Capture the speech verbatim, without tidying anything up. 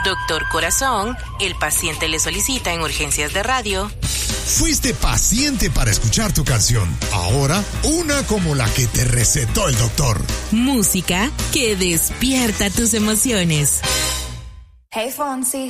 Doctor Corazón, el paciente le solicita en urgencias de radio. Fuiste paciente para escuchar tu canción. Ahora, una como la que te recetó el doctor. Música que despierta tus emociones. Hey, Fonsi.